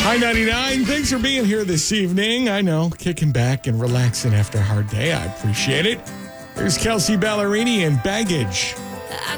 Hi, 99. Thanks for being here this evening. I know, kicking back and relaxing after a hard day. I appreciate it. Here's Kelsey Ballerini and Baggage. I